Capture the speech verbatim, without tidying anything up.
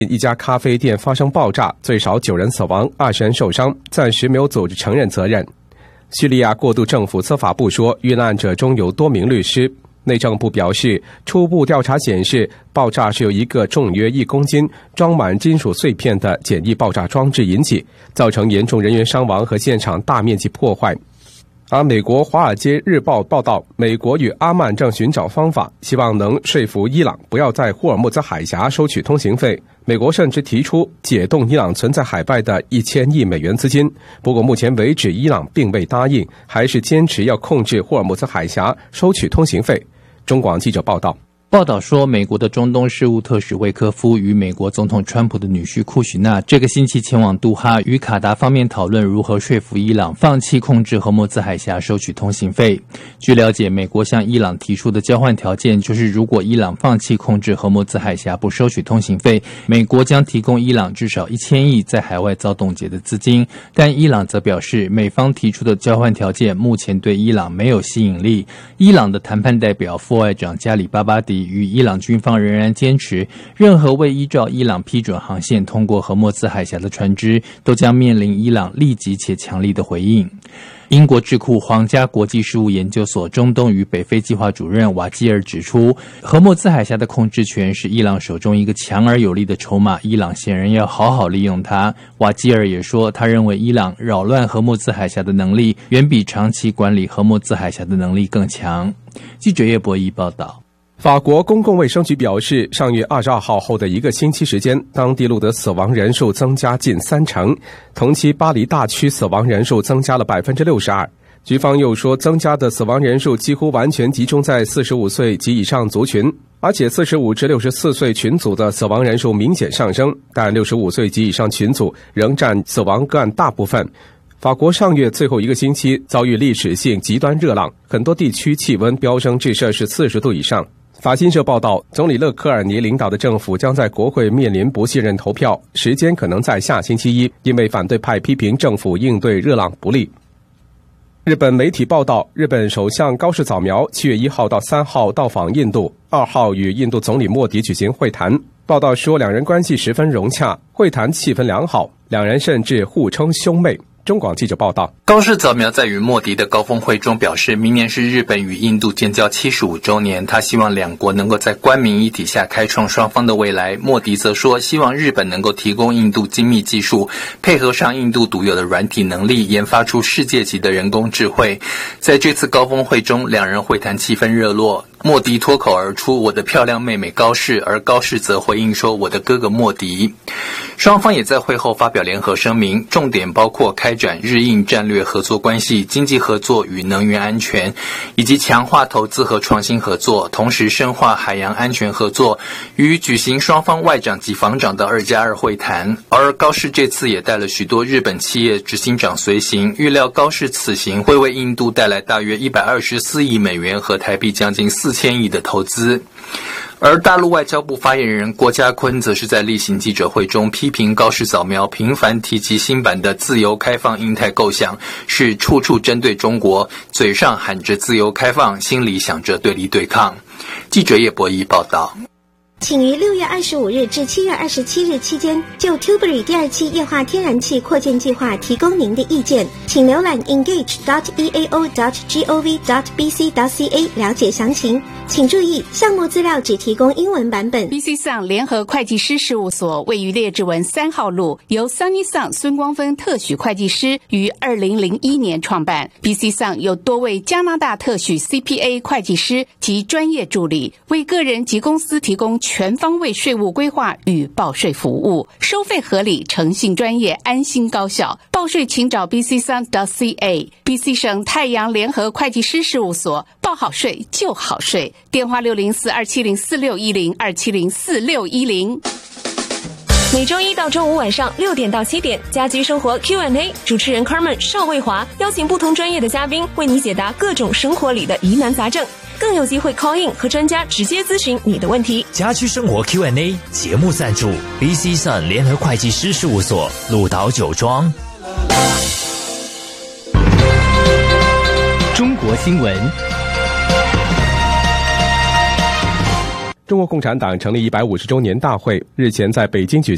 一家咖啡店发生爆炸，最少九人死亡，二十人受伤，暂时没有组织承认责任。叙利亚过渡政府司法部说，遇难者中有多名律师。内政部表示，初步调查显示，爆炸是由一个重约一公斤、装满金属碎片的简易爆炸装置引起，造成严重人员伤亡和现场大面积破坏。而美国《华尔街日报》报道，美国与阿曼正寻找方法，希望能说服伊朗不要在霍尔木兹海峡收取通行费。美国甚至提出解冻伊朗存在海外的一千亿美元资金，不过目前为止，伊朗并未答应，还是坚持要控制霍尔木兹海峡，收取通行费。中广记者报道。 报道说，美国的中东事务特使魏科夫与美国总统川普的女婿库许纳这个星期前往杜哈，与卡达方面讨论如何说服伊朗放弃控制荷姆兹海峡收取通行费。据了解，美国向伊朗提出的交换条件就是，如果伊朗放弃控制荷姆兹海峡不收取通行费，美国将提供伊朗至少一千亿在海外遭冻结的资金。但伊朗则表示，美方提出的交换条件目前对伊朗没有吸引力。伊朗的谈判代表副外长加里巴巴迪与伊朗军方仍然坚持，任何未依照伊朗批准航线通过荷默兹海峡的船只都将面临伊朗立即且强力的回应。英国智库皇家国际事务研究所中东与北非计划主任瓦基尔指出，荷默兹海峡的控制权是伊朗手中一个强而有力的筹码，伊朗显然要好好利用它。瓦基尔也说，他认为伊朗扰乱荷默兹海峡的能力远比长期管理荷默兹海峡的能力更强。记者叶博弈报道。 法国公共卫生局表示，上月二十二号后的一个星期时间，当地录得死亡人数增加近三成，同期巴黎大区死亡人数增加了 百分之六十二。 局方又说，增加的死亡人数几乎完全集中在四十五岁及以上族群，而且四十五至六十四岁群组的死亡人数明显上升，但六十五岁及以上群组仍占死亡个案大部分。法国上月最后一个星期遭遇历史性极端热浪，很多地区气温飙升至摄氏四十度以上。法新社报道，总理勒科尔尼领导的政府将在国会面临不信任投票，时间可能在下星期一，因为反对派批评政府应对热浪不力。日本媒体报道，日本首相高市早苗七月一号到三号到访印度，二号与印度总理莫迪举行会谈。报道说，两人关系十分融洽，会谈气氛良好，两人甚至互称兄妹。中广记者报道， 高市早苗在与莫迪的高峰会中表示，明年是日本与印度建交七十五周年，他希望两国能够在官民一体下开创双方的未来。莫迪则说，希望日本能够提供印度精密技术，配合上印度独有的软体能力，研发出世界级的人工智慧。在这次高峰会中，两人会谈气氛热络。莫迪脱口而出，我的漂亮妹妹高市，而高市则回应说，我的哥哥莫迪。双方也在会后发表联合声明，重点包括开展日印战略合作关系、经济合作与能源安全，以及强化投资和创新合作，同时深化海洋安全合作，与举行双方外长及防长的二加二会谈。而高市这次也带了许多日本企业执行长随行，预料高市此行会为印度带来大约一百二十四亿美元和台币将近四千亿的投资。而大陆外交部发言人郭家坤则是在例行记者会中批评高市早苗频繁提及新版的自由开放印太构想是处处针对中国，嘴上喊着自由开放，心里想着对立对抗。记者叶博弈报道。 请于六月二十五日至七月二十七日期间就 Tilbury 第二期液化天然气扩建计划提供您的意见，请浏览 engage dot e a o dot gov dot b c dot c a 了解详情。请注意，项目资料只提供英文版本。 B C Sung 联合会计师事务所位于列治文三号路，由 Sunny Sung 孙光芬特许会计师于二零零一年创办。B C Sung 有多位加拿大特许 C P A 会计师及专业助理，为个人及公司提供全方位税务规划与报税服务，收费合理，诚信专业，安心高效。报税请找 b c sung dot c a。 B C 省太阳联合会计师事务所，报好税就好税。电话六零四二七零四六一零二七零四六一零。 每周一到周五晚上六点到七点，家居生活 Q and A， 主持人 Carmen 邵卫华邀请不同专业的嘉宾为你解答各种生活里的疑难杂症，更有机会 call in 和专家直接咨询你的问题。 家居生活 Q and A 节目赞助 B C Sun 联合会计师事务所，鹿岛酒庄。 中国新闻。 中国共产党成立一百五十周年大会日前在北京举行。